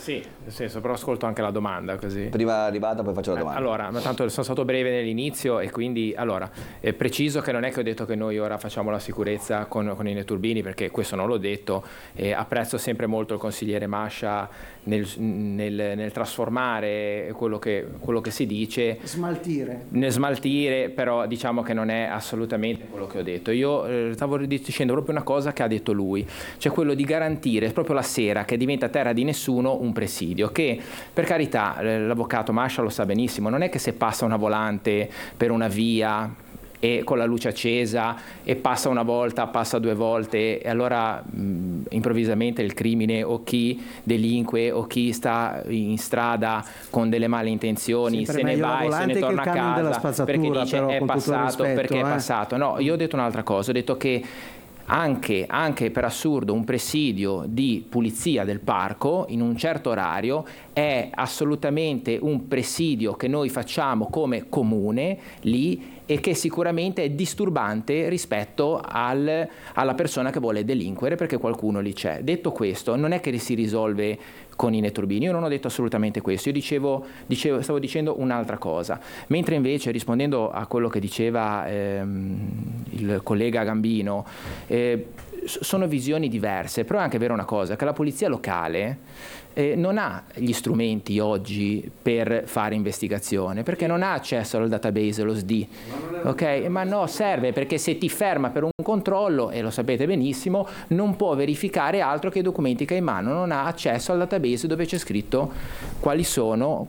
Sì, nel senso, però ascolto anche la domanda così. Prima arrivata, poi faccio la domanda. Allora, ma tanto sono stato breve nell'inizio e quindi, allora, è preciso che non è che ho detto che noi ora facciamo la sicurezza con i netturbini, perché questo non l'ho detto. Apprezzo sempre molto il consigliere Mascia nel trasformare quello che si dice. Smaltire, però diciamo che non è assolutamente quello che ho detto. Io stavo dicendo proprio una cosa che ha detto lui, cioè quello di garantire proprio la sera che diventa terra di nessuno un presidio, che per carità l'avvocato Mascia lo sa benissimo, non è che se passa una volante per una via e con la luce accesa e passa una volta, passa due volte e allora improvvisamente il crimine o chi delinque o chi sta in strada con delle male intenzioni se ne va e se ne torna a casa perché dice però, è passato, perché è passato. No, io ho detto un'altra cosa, ho detto che anche per assurdo un presidio di pulizia del parco in un certo orario è assolutamente un presidio che noi facciamo come comune lì e che sicuramente è disturbante rispetto alla persona che vuole delinquere perché qualcuno lì c'è. Detto questo, non è che si risolve con i netturbini, io non ho detto assolutamente questo, io stavo dicendo un'altra cosa, mentre invece rispondendo a quello che diceva il collega Gambino, sono visioni diverse, però è anche vero una cosa, che la polizia locale non ha gli strumenti oggi per fare investigazione, perché non ha accesso al database, lo SD, ok? Ma no, serve perché se ti ferma per un controllo, e lo sapete benissimo, non può verificare altro che i documenti che hai in mano, non ha accesso al database dove c'è scritto quali sono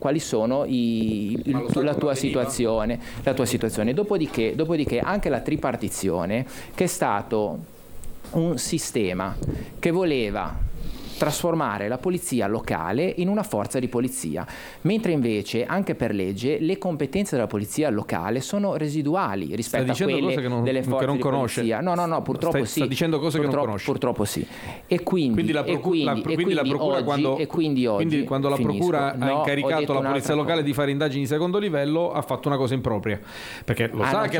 la tua situazione. Dopodiché anche la tripartizione, che è stato un sistema che voleva trasformare la polizia locale in una forza di polizia, mentre invece anche per legge le competenze della polizia locale sono residuali rispetto a quelle delle forze di polizia. No, purtroppo sì. Sta dicendo cose che non conosce. Purtroppo sì. E quindi la procura quando la procura ha incaricato la polizia locale di fare indagini di secondo livello ha fatto una cosa impropria, perché lo sa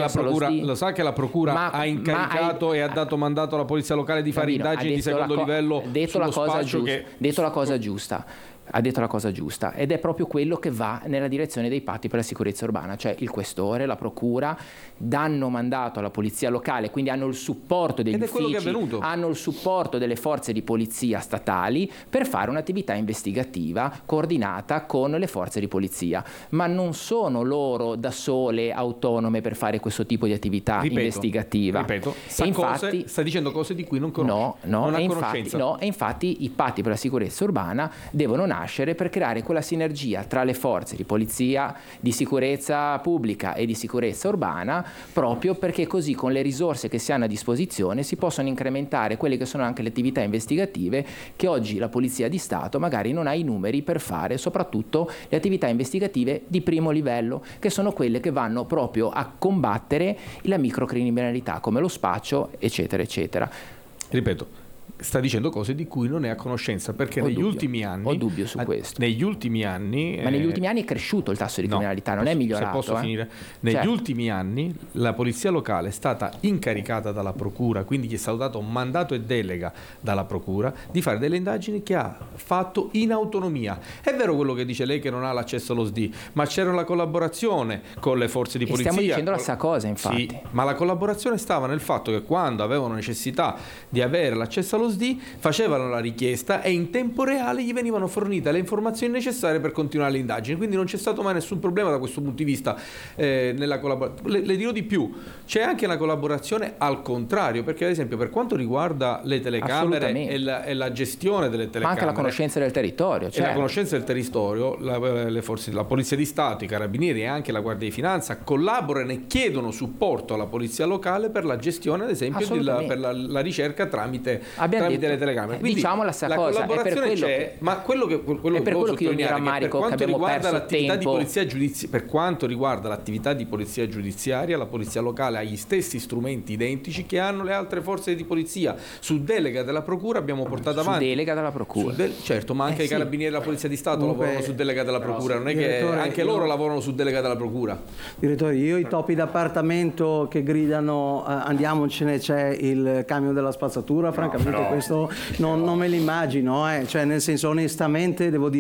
che la procura ha incaricato e ha dato mandato alla polizia locale di fare indagini di secondo livello sullo spazio. Detto la cosa giusta. Ha detto la cosa giusta ed è proprio quello che va nella direzione dei patti per la sicurezza urbana, cioè il questore, la procura danno mandato alla polizia locale, quindi hanno il supporto degli uffici, hanno il supporto delle forze di polizia statali per fare un'attività investigativa coordinata con le forze di polizia, ma non sono loro da sole autonome per fare questo tipo di attività investigativa. Infatti, sta dicendo cose di cui non conosce. E infatti i patti per la sicurezza urbana devono nascere per creare quella sinergia tra le forze di polizia, di sicurezza pubblica e di sicurezza urbana, proprio perché così con le risorse che si hanno a disposizione si possono incrementare quelle che sono anche le attività investigative che oggi la Polizia di Stato magari non ha i numeri per fare, soprattutto le attività investigative di primo livello, che sono quelle che vanno proprio a combattere la microcriminalità come lo spaccio, eccetera, eccetera. Ripeto, sta dicendo cose di cui non è a conoscenza, perché negli ultimi anni ho dubbio su questo. Negli ultimi anni è cresciuto il tasso di criminalità, non è migliorato. Se posso finire. Negli ultimi anni la polizia locale è stata incaricata dalla procura, quindi gli è stato dato un mandato e delega dalla procura di fare delle indagini che ha fatto in autonomia. È vero quello che dice lei che non ha l'accesso allo SD, ma c'era una collaborazione con le forze di polizia. Stiamo dicendo la stessa cosa, infatti. Sì, ma la collaborazione stava nel fatto che quando avevano necessità di avere l'accesso allo SD facevano la richiesta e in tempo reale gli venivano fornite le informazioni necessarie per continuare le indagini, quindi non c'è stato mai nessun problema da questo punto di vista nella collaborazione. Le dirò di più, c'è anche una collaborazione al contrario, perché ad esempio per quanto riguarda le telecamere e la gestione delle telecamere, ma anche la conoscenza del territorio, la conoscenza del territorio, le forze, la Polizia di Stato, i Carabinieri e anche la Guardia di Finanza collaborano e chiedono supporto alla polizia locale per la gestione, ad esempio, per la ricerca tramite delle telecamere. Quindi diciamo la stessa cosa, collaborazione c'è, ma quello che io mi rammarico per quanto riguarda l'attività di polizia per quanto riguarda l'attività di polizia giudiziaria, la polizia locale ha gli stessi strumenti identici che hanno le altre forze di polizia. Su delega della procura abbiamo portato avanti. Su delega della procura. Certo, ma anche i Carabinieri e la Polizia di Stato lavorano su delega della procura, non è che anche loro lavorano su delega della procura. Direttore, io i topi d'appartamento che gridano andiamocene, c'è il camion della spazzatura, francamente questo non me l'immagino, cioè nel senso, onestamente devo dire